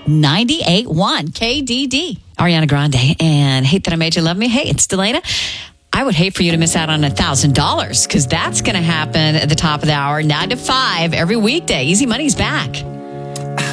98.1 KDD. Ariana Grande and Hate That I Made You Love Me. Hey, it's Delana. I would hate for you to miss out on $1,000 because that's going to happen at the top of the hour, 9 to 5, every weekday. Easy Money's back.